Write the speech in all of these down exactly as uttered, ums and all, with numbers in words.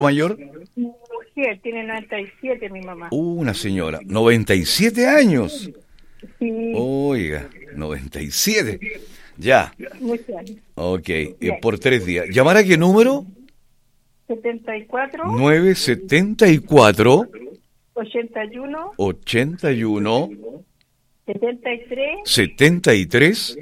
mayor? Mi mujer tiene noventa y siete, mi mamá. Uh, una señora, noventa y siete años. Sí. Oiga, noventa y siete. Ya. Muchos años. Ok, eh, por tres días. ¿Llamar a qué número? setenta y cuatro. nueve setenta y cuatro. ochenta y uno. ochenta y uno. setenta y tres. setenta y tres.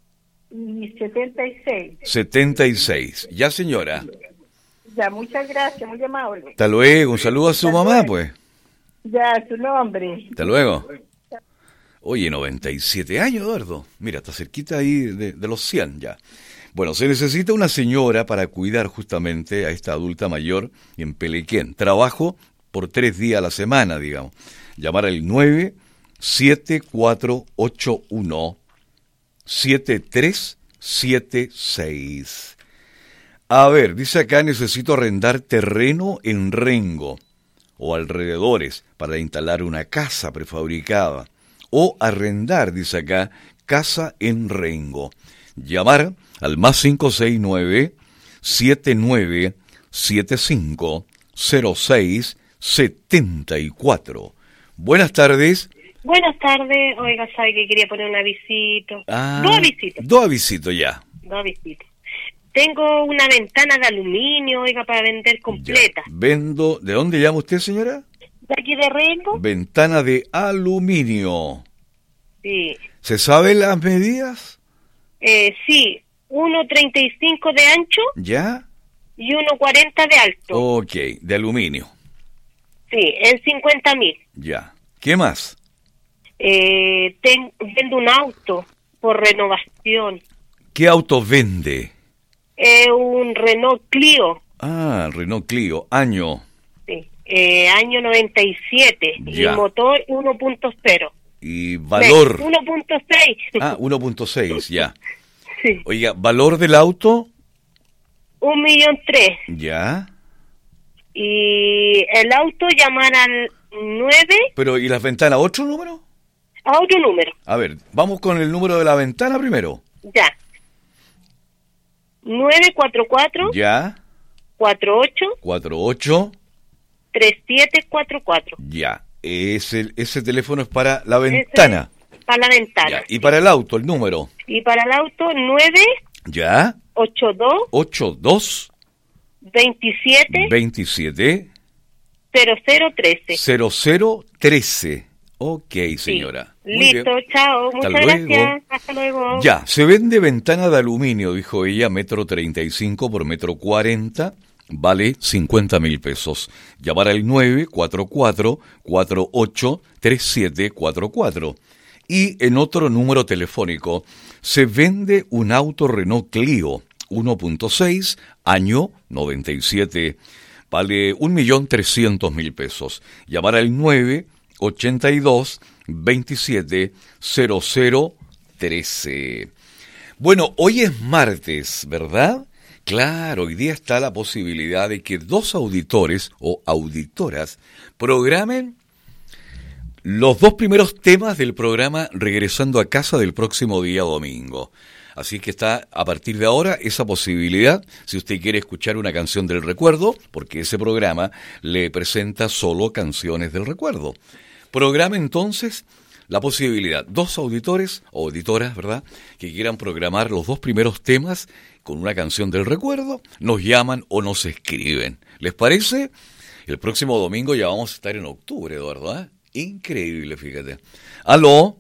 Y setenta y seis. setenta y seis. Ya, señora. Ya, muchas gracias, muy amable. Hasta luego. Un saludo a su Hasta mamá, luego. pues. Ya, su nombre. Hasta luego. Oye, noventa y siete años, Eduardo. Mira, está cerquita ahí de, de los cien ya. Bueno, se necesita una señora para cuidar justamente a esta adulta mayor en Pelequén. Trabajo por tres días a la semana, digamos. Llamar al nueve siete cuatro ocho uno siete tres siete seis. A ver, dice acá, necesito arrendar terreno en Rengo o alrededores para instalar una casa prefabricada. O arrendar, dice acá, casa en Rengo. Llamar al más cinco seis nueve siete nueve siete cinco cero seis siete cuatro. Buenas tardes. Buenas tardes. Oiga, sabe que quería poner un avisito. Ah, Dos avisitos. Dos avisitos ya. Dos avisitos. Tengo una ventana de aluminio, oiga, para vender completa. Ya. Vendo. ¿De dónde llama usted, señora? ¿De aquí de Rengo? Ventana de aluminio. Sí. ¿Se saben las medidas? Eh, sí. uno treinta y cinco de ancho ¿Ya? y uno cuarenta de alto. Ok, de aluminio. Sí, en cincuenta mil. Ya. ¿Qué más? Eh, ten, vendo un auto por renovación. ¿Qué auto vende? Eh, un Renault Clio. Ah, Renault Clio, año. Sí. Eh, año noventa y siete. Ya. Y motor uno punto cero. Y valor. uno punto seis. Ah, uno punto seis, ya. Sí. Oiga, ¿valor del auto? Un millón tres. Ya. Y el auto llamar al nueve Pero, ¿y las ventanas? ¿Otro número? a otro número. A ver, vamos con el número de la ventana primero. Ya. nueve cuatro cuatro Ya. cuatro ocho cuatro ocho. tres siete cuatro cuatro. Ya. Ese, ese teléfono es para la ventana. Ese es para la ventana. Ya. Y para el auto, el número. Y para el auto nueve Ya. ochenta y dos ocho dos veintisiete veintisiete cero cero trece. cero cero trece. Ok, señora. Sí. Muy Listo, bien. chao. Hasta Muchas luego. gracias. Hasta luego. Ya, se vende ventana de aluminio, dijo ella, metro treinta y cinco por metro cuarenta, vale cincuenta mil pesos. Llamar al nueve cuatro cuatro cuatro ocho tres siete cuatro cuatro. Y en otro número telefónico, se vende un auto Renault Clio uno punto seis, año noventa y siete, vale un millón trescientos mil pesos. Llamar al nueve ochenta y dos veintisiete cero cero trece. Bueno, hoy es martes, ¿verdad? Claro, hoy día está la posibilidad de que dos auditores o auditoras programen los dos primeros temas del programa Regresando a Casa del próximo día domingo. Así que está a partir de ahora esa posibilidad, si usted quiere escuchar una canción del recuerdo, porque ese programa le presenta solo canciones del recuerdo. Programa entonces la posibilidad, dos auditores o auditoras, ¿verdad?, que quieran programar los dos primeros temas con una canción del recuerdo, nos llaman o nos escriben. ¿Les parece? El próximo domingo ya vamos a estar en octubre, Eduardo, ¿eh? Increíble, fíjate. ¿Aló?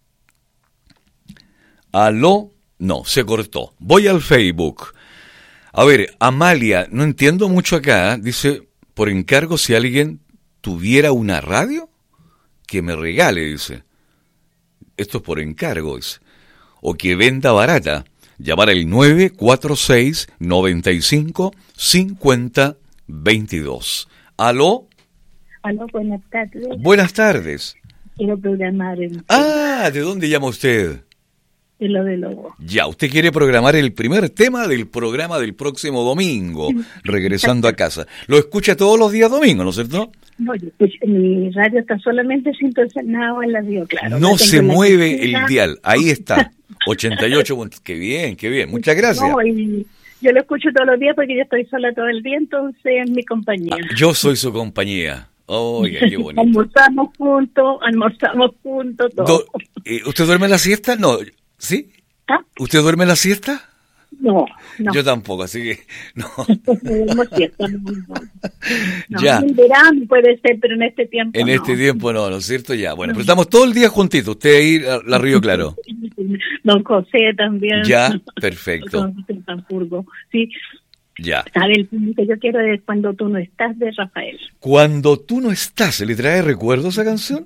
¿Aló? No, se cortó. Voy al Facebook. A ver, Amalia, no entiendo mucho acá, ¿eh? Dice, por encargo, si alguien tuviera una radio, que me regale, dice. Esto es por encargo, dice. O que venda barata. Llamar al nueve cuatro seis nueve cinco cinco cero dos dos. ¿Aló? Aló, buenas tardes. Buenas tardes. Quiero programar el Ah, ¿de dónde llama usted? de lo de Lobo. Ya, usted quiere programar el primer tema del programa del próximo domingo, Regresando a Casa. Lo escucha todos los días domingos, ¿no es cierto? No, yo escucho, mi radio está solamente sintonizado en la radio, claro. No La tengo se en la mueve cocina. el dial, ahí está, ochenta y ocho, qué bien, qué bien, muchas gracias. No, y, Yo lo escucho todos los días porque yo estoy sola todo el día, entonces es mi compañía. Ah, yo soy su compañía. Oiga, qué bonito. Almorzamos juntos, almorzamos juntos, todo. Do- eh, ¿Usted duerme en la siesta? No, ¿sí? ¿Ah? ¿Usted duerme en la siesta? No, no. Yo tampoco, así que no. No, cierto, no, no. No, Ya. en verano puede ser, pero en este tiempo En no. este tiempo no, ¿no es cierto? Ya, bueno, pero estamos todo el día juntitos. Usted ahí, la, la Río Claro. Don José también. Ya, perfecto. Don José Sanfurgo. Sí, Ya. sabe, el film que yo quiero es Cuando tú no estás, de Rafael. Cuando tú no estás, ¿le trae recuerdo esa canción?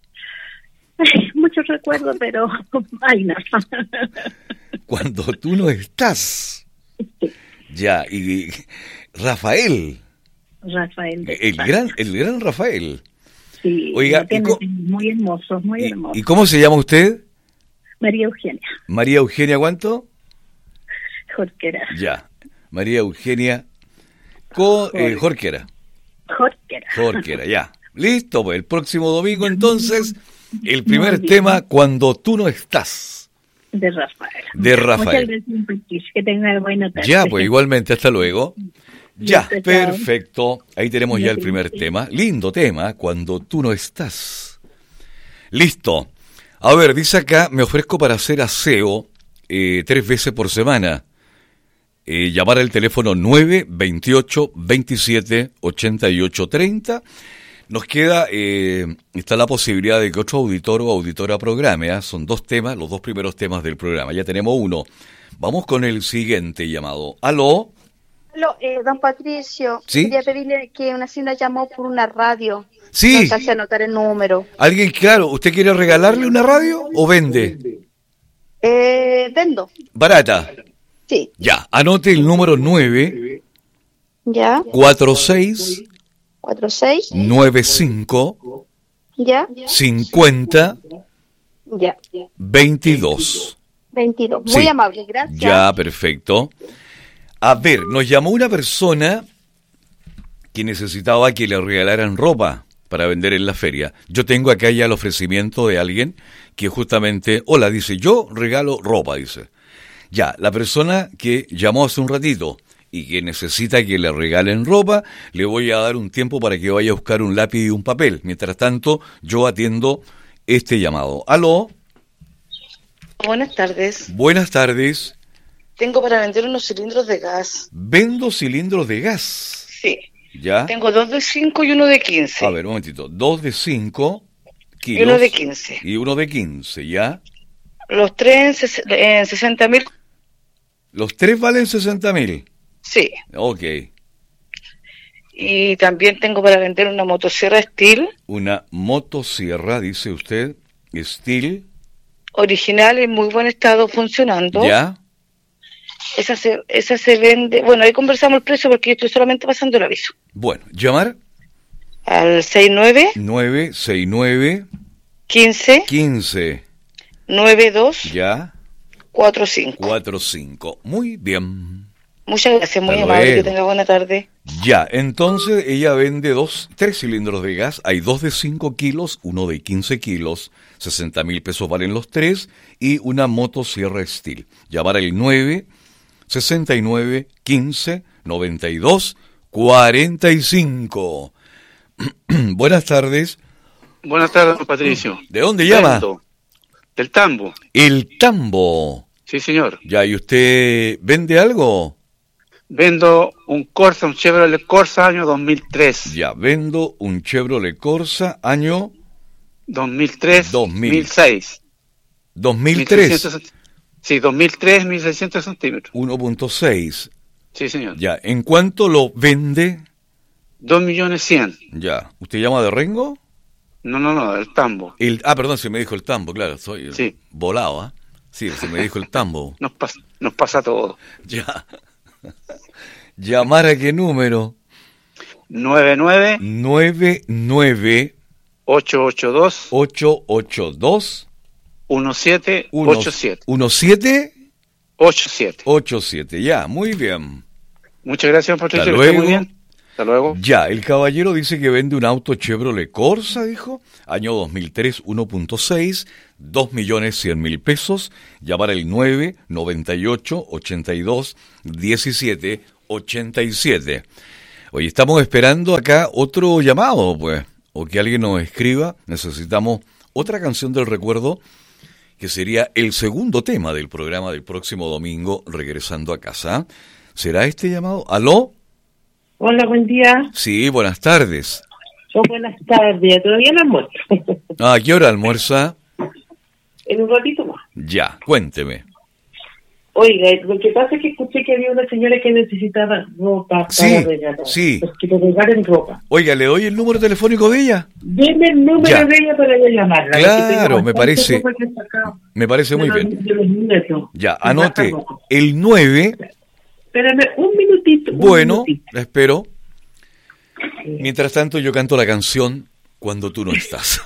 Ay, muchos recuerdos, pero ay no. Cuando tú no estás. Ya, y, y Rafael, Rafael. de el Paz. gran, el gran Rafael. Sí, Oiga, lo tiene ¿y co- muy hermoso, muy ¿Y, hermoso. y cómo se llama usted? María Eugenia María Eugenia, ¿cuánto? Jorquera. Ya, María Eugenia Co, eh, Jorquera. Jorquera. Jorquera, ya. Listo, pues el próximo domingo entonces, el primer Muy bien. tema, Cuando tú no estás. De Rafael. De Rafael. Muchas gracias, Patricia. Que tenga buena tarde. Ya, pues igualmente, hasta luego. Ya, Listo, chao. perfecto. Ahí tenemos ya el primer tema. Lindo tema, Cuando tú no estás. Listo. A ver, dice acá, me ofrezco para hacer aseo eh, tres veces por semana. Eh, llamar al teléfono nueve veintiocho veintisiete ochenta y ocho treinta. Nos queda, eh, está la posibilidad de que otro auditor o auditora programe. ¿eh? Son dos temas, los dos primeros temas del programa. Ya tenemos uno. Vamos con el siguiente llamado. ¿Aló? Aló, eh, don Patricio, ¿Sí? quería pedirle que una señora llamó por una radio. Sí. Nos hace anotar el número. ¿Alguien, claro, usted quiere regalarle una radio o vende? Eh, vendo. Barata. Sí. Ya, anote el número nueve Ya. cuatro seis Cuatro seis. nueve cinco Ya. cincuenta Ya. veintidós. Veintidós. Muy Sí. amable, gracias. Ya, perfecto. A ver, nos llamó una persona que necesitaba que le regalaran ropa para vender en la feria. Yo tengo acá ya el ofrecimiento de alguien que justamente, hola, dice, yo regalo ropa, dice. Ya, la persona que llamó hace un ratito y que necesita que le regalen ropa, le voy a dar un tiempo para que vaya a buscar un lápiz y un papel. Mientras tanto, yo atiendo este llamado. Aló, Buenas tardes. buenas tardes. Tengo para vender unos cilindros de gas. Vendo cilindros de gas. Sí. ¿Ya? Tengo dos de cinco y uno de quince. A ver, un momentito. Dos de cinco kilos. Y uno de quince. Y uno de quince, ¿ya? Los tres en, ses- en sesenta mil. Los tres valen sesenta mil. Sí. Ok. Y también tengo para vender una motosierra Steel, Una motosierra, dice usted, Steel, original, en muy buen estado, funcionando. ¿ya? Esa se, esa se vende. Bueno, ahí conversamos el precio porque yo estoy solamente pasando el aviso. Bueno, llamar Al sesenta y nueve, nueve seis nueve quince, quince, noventa y dos, ¿ya? cuarenta y cinco. cuarenta y cinco. Muy bien. Muchas gracias, muy Hasta amable. luego. Que tenga buena tarde. Ya, entonces ella vende dos, tres cilindros de gas, hay dos de cinco kilos, uno de quince kilos, sesenta mil pesos valen los tres, y una motosierra Steel. Llamar al nueve sesenta y nueve quince noventa y dos cuarenta y cinco. Buenas tardes. Buenas tardes, don Patricio. ¿De dónde llama? Vendo. Del Tambo. El Tambo. Sí, señor. Ya, ¿y usted vende algo? Vendo un Corsa, un Chevrolet Corsa año dos mil tres. Ya, vendo un Chevrolet Corsa año dos mil tres, dos mil. dos mil seis. dos mil tres. mil seiscientos, sí, dos mil tres, mil seiscientos centímetros. uno punto seis. Sí, señor. Ya, ¿en cuánto lo vende? dos millones cien. Ya, ¿usted llama de Rengo? No, no, no, del Tambo. El, ah, perdón, se me dijo el Tambo, claro, soy Sí. volado, ¿ah? Sí, se me dijo el Tambo. Nos, pas- nos pasa todo. Ya. ¿Llamar a qué número? nueve nueve, nueve nueve ocho ocho dos, ocho ocho dos uno siete uno ocho siete. siete ocho siete. ocho siete. Ya, muy bien. Muchas gracias, don Hasta Patricio. Que esté luego. muy bien. Hasta luego. Ya, el caballero dice que vende un auto Chevrolet Corsa, dijo, año dos mil tres, uno punto seis, dos millones cien mil pesos, llamar al nueve noventa y ocho ochenta y dos diecisiete ochenta y siete. Oye, estamos esperando acá otro llamado, pues, o que alguien nos escriba. Necesitamos otra canción del recuerdo, que sería el segundo tema del programa del próximo domingo, Regresando a Casa. ¿Será este llamado? ¿Aló? Hola, buen día. Sí, buenas tardes. Oh, buenas tardes. ¿Todavía no almuerzo? ¿A qué hora almuerza? En un ratito más. Ya, cuénteme. Oiga, lo que pasa es que escuché que había una señora que necesitaba ropa Sí, para regalar. sí. Pues que le regalen ropa. Oiga, ¿le doy el número telefónico de ella? Deme el número Ya. de ella para yo llamarla. Claro, me parece, me parece muy bien. Ya, anote el nueve. Espérame un minutito. un Bueno, minutito. la espero. Mientras tanto, yo canto la canción Cuando tú no estás.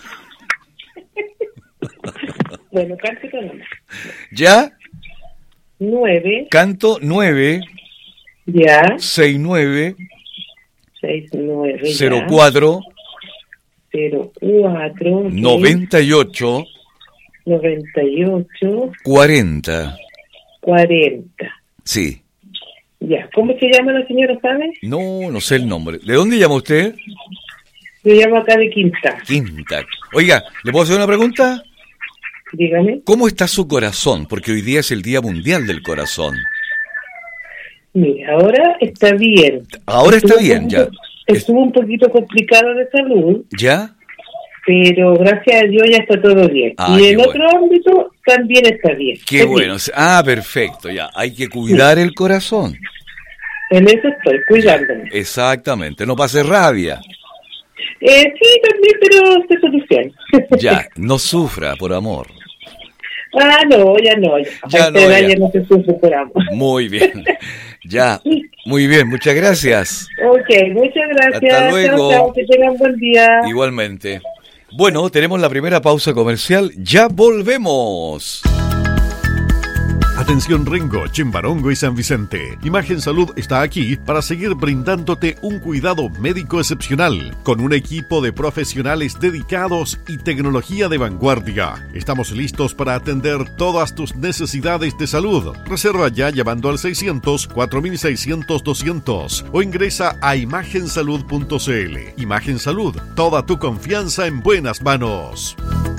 Bueno, cante con una. ¿Ya? Nueve. Canto nueve Ya. seis nueve Seis, nueve. cero ya. cuatro Cero, cuatro. noventa y ocho Noventa y ocho. cuarenta. Cuarenta. Sí. Ya. ¿Cómo se llama la señora, sabe? No, no sé el nombre. ¿De dónde llama usted? Yo llamo acá de Quinta. Quinta. Oiga, ¿le puedo hacer una pregunta? Dígame. ¿Cómo está su corazón? Porque hoy día es el Día Mundial del Corazón. Mira, ahora está bien. Ahora está Estuvo un bien, ya. poquito- Estuvo un poquito complicado de salud, ¿Ya? pero gracias a Dios ya está todo bien. Ah, y qué en bueno. otro ámbito también está bien. Qué Está bueno. bien. Ah, perfecto, ya. Hay que cuidar el corazón. En eso estoy, cuidándome. Exactamente, no pase rabia. Eh, sí, también, pero se soluciona. Ya, no sufra, por amor. Ah, no, ya no. Ya, Ya A no, esta edad ya. ya no se sufre por amor. Muy bien. Ya, muy bien, muchas gracias. Ok, muchas gracias. Hasta luego. Chao, chao, que tengan buen día. Igualmente. Bueno, tenemos la primera pausa comercial. Ya volvemos. Atención Rengo, Chimbarongo y San Vicente. Imagen Salud está aquí para seguir brindándote un cuidado médico excepcional, con un equipo de profesionales dedicados y tecnología de vanguardia. Estamos listos para atender todas tus necesidades de salud. Reserva ya llamando al seiscientos, cuatro mil seiscientos, doscientos o ingresa a imagen salud punto c l. Imagen Salud, toda tu confianza en buenas manos.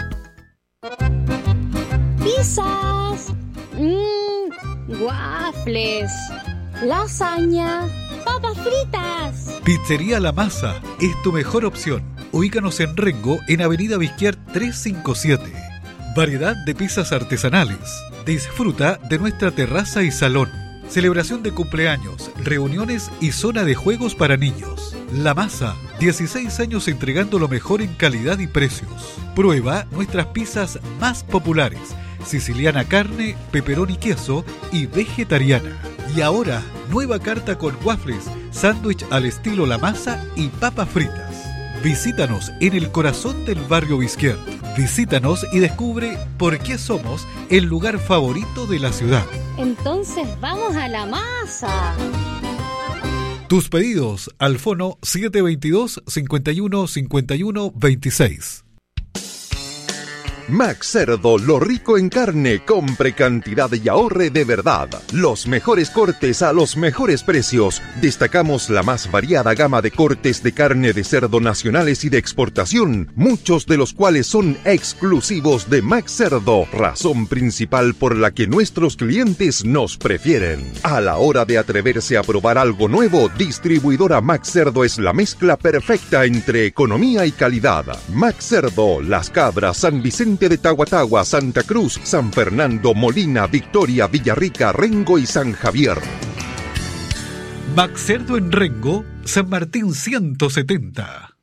Pizzas, mmm, waffles, lasaña, papas fritas. Pizzería La Masa es tu mejor opción. Ubícanos en Rengo, en Avenida Bizquier trescientos cincuenta y siete. Variedad de pizzas artesanales. Disfruta de nuestra terraza y salón. Celebración de cumpleaños, reuniones y zona de juegos para niños. La Masa, dieciséis años entregando lo mejor en calidad y precios. Prueba nuestras pizzas más populares: siciliana carne, pepperoni queso y vegetariana. Y ahora, nueva carta con waffles, sándwich al estilo La Masa y papas fritas. Visítanos en el corazón del barrio Bizquier. Visítanos y descubre por qué somos el lugar favorito de la ciudad. Entonces vamos a La Masa. Tus pedidos al fono siete veintidós, cincuenta y uno, cincuenta y uno, veintiséis. Max Cerdo, lo rico en carne, compre cantidad y ahorre de verdad. Los mejores cortes a los mejores precios. Destacamos la más variada gama de cortes de carne de cerdo nacionales y de exportación, muchos de los cuales son exclusivos de Max Cerdo, razón principal por la que nuestros clientes nos prefieren. A la hora de atreverse a probar algo nuevo, distribuidora Max Cerdo es la mezcla perfecta entre economía y calidad. Max Cerdo, Las Cabras, San Vicente de Tahuatahua, Santa Cruz, San Fernando, Molina, Victoria, Villarrica, Rengo y San Javier. Max Cerdo en Rengo, San Martín ciento setenta.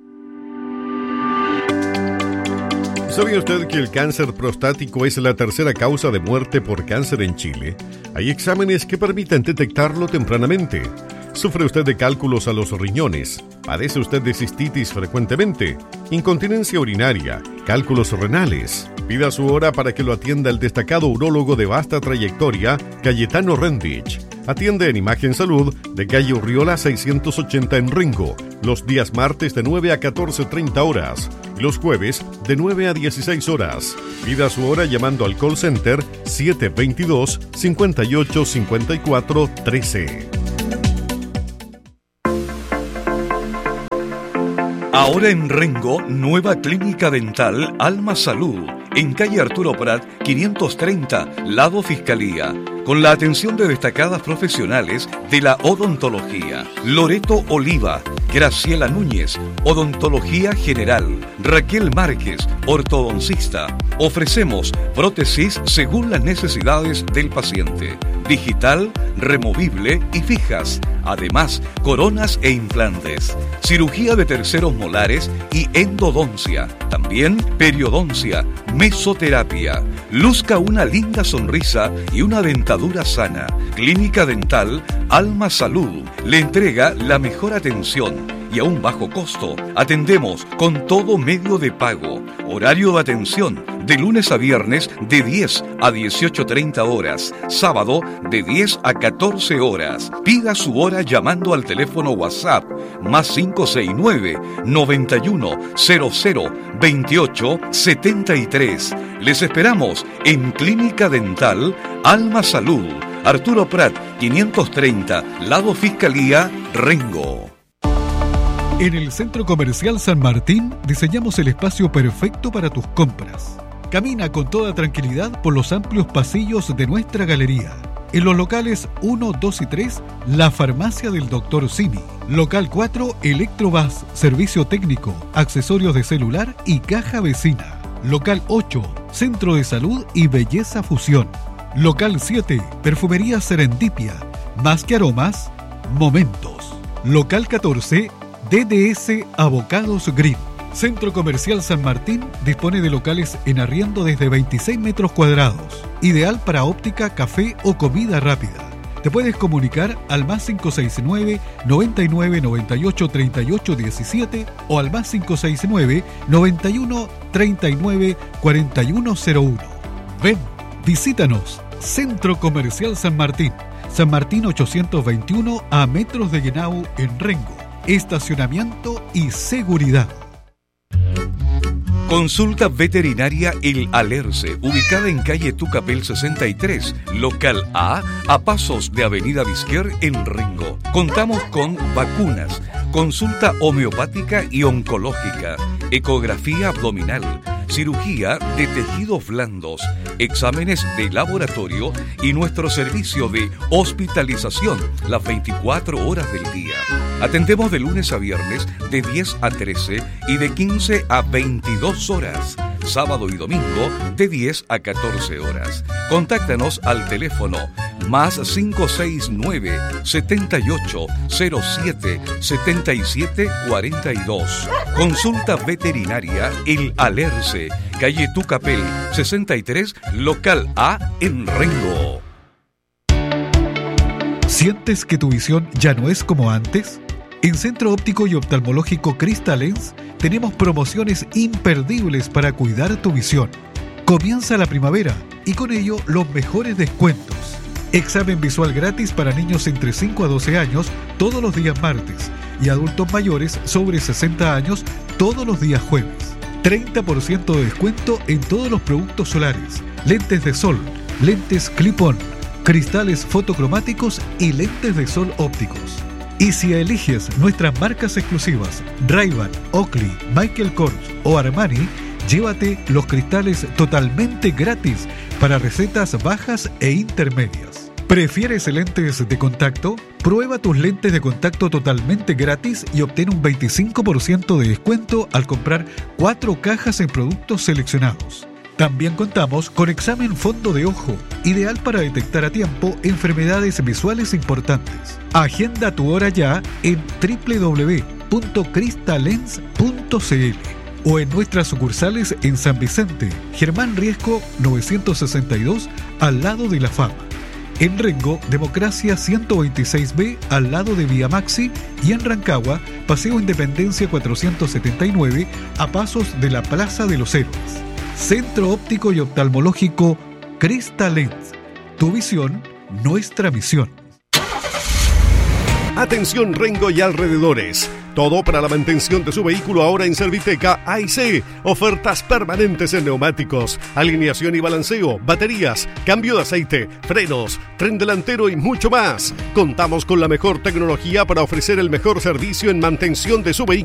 ¿Sabía usted que el cáncer prostático es la tercera causa de muerte por cáncer en Chile? Hay exámenes que permiten detectarlo tempranamente. ¿Sufre usted de cálculos a los riñones? ¿Padece usted de cistitis frecuentemente? ¿Incontinencia urinaria? ¿Cálculos renales? Pida su hora para que lo atienda el destacado urólogo de vasta trayectoria, Cayetano Rendich. Atiende en Imagen Salud de calle Urriola seiscientos ochenta en Rengo, los días martes de nueve a catorce treinta horas y los jueves de nueve a dieciséis horas. Pida su hora llamando al call center siete veintidós, cincuenta y ocho, cincuenta y cuatro, trece. Ahora en Rengo, nueva clínica dental Alma Salud, en calle Arturo Prat, quinientos treinta, lado Fiscalía, con la atención de destacadas profesionales de la odontología. Loreto Oliva, Graciela Núñez, odontología general, Raquel Márquez, ortodoncista. Ofrecemos prótesis según las necesidades del paciente, digital, removible y fijas. Además, coronas e implantes, cirugía de terceros molares y endodoncia. También periodoncia, mesoterapia. Luzca una linda sonrisa y una dentadura sana. Clínica Dental Alma Salud le entrega la mejor atención y a un bajo costo. Atendemos con todo medio de pago. Horario de atención de lunes a viernes de diez a dieciocho treinta horas. Sábado de diez a catorce horas. Pida su hora llamando al teléfono WhatsApp más cinco seis nueve, noventa y uno, cero cero, veintiocho, setenta y tres. Les esperamos en Clínica Dental Alma Salud, Arturo Prat, quinientos treinta, lado Fiscalía, Rengo. En el Centro Comercial San Martín diseñamos el espacio perfecto para tus compras. Camina con toda tranquilidad por los amplios pasillos de nuestra galería. En los locales uno, dos y tres, la farmacia del doctor Simi. Local cuatro, Electrobas, servicio técnico, accesorios de celular y caja vecina. Local ocho, Centro de Salud y Belleza Fusión. Local siete, Perfumería Serendipia, más que aromas, momentos. Local catorce, D D S Avocados Green. Centro Comercial San Martín dispone de locales en arriendo desde veintiséis metros cuadrados, ideal para óptica, café o comida rápida. Te puedes comunicar al más cinco seis nueve, noventa y nueve, noventa y ocho, treinta y ocho, diecisiete o al más cinco seis nueve, noventa y uno, treinta y nueve, cuarenta y uno cero uno. Ven, visítanos. Centro Comercial San Martín, San Martín ochocientos veintiuno a metros de Guenau en Rengo. Estacionamiento y seguridad. Consulta veterinaria El Alerce, ubicada en calle Tucapel sesenta y tres, local A, a pasos de Avenida Vizquer en Rengo. Contamos con vacunas, consulta homeopática y oncológica, ecografía abdominal, cirugía de tejidos blandos, exámenes de laboratorio y nuestro servicio de hospitalización las veinticuatro horas del día. Atendemos de lunes a viernes de diez a trece y de quince a veintidós horas. Sábado y domingo de diez a catorce horas. Contáctanos al teléfono más cinco seis nueve, setenta y ocho, cero siete, setenta y siete, cuarenta y dos. Consulta veterinaria El Alerce, calle Tucapel sesenta y tres, local A en Rengo. ¿Sientes que tu visión ya no es como antes? En Centro Óptico y Oftalmológico Cristalens tenemos promociones imperdibles para cuidar tu visión. Comienza la primavera y con ello los mejores descuentos. Examen visual gratis para niños entre cinco a doce años todos los días martes y adultos mayores sobre sesenta años todos los días jueves. treinta por ciento de descuento en todos los productos solares, lentes de sol, lentes clip-on, cristales fotocromáticos y lentes de sol ópticos. Y si eliges nuestras marcas exclusivas Ray-Ban, Oakley, Michael Kors o Armani, llévate los cristales totalmente gratis para recetas bajas e intermedias. ¿Prefieres lentes de contacto? Prueba tus lentes de contacto totalmente gratis y obtén un veinticinco por ciento de descuento al comprar cuatro cajas en productos seleccionados. También contamos con examen fondo de ojo, ideal para detectar a tiempo enfermedades visuales importantes. Agenda tu hora ya en doble u doble u doble u punto cristalens punto c l o en nuestras sucursales en San Vicente, Germán Riesco novecientos sesenta y dos, al lado de La Fama. En Rengo, Democracia ciento veintiséis B, al lado de Vía Maxi, y en Rancagua, Paseo Independencia cuatrocientos setenta y nueve, a pasos de la Plaza de los Héroes. Centro Óptico y Oftalmológico Cristalens. Tu visión, nuestra misión. Atención Rengo y alrededores. Todo para la mantención de su vehículo ahora en Serviteca A y C. Ofertas permanentes en neumáticos, alineación y balanceo, baterías, cambio de aceite, frenos, tren delantero y mucho más. Contamos con la mejor tecnología para ofrecer el mejor servicio en mantención de su vehículo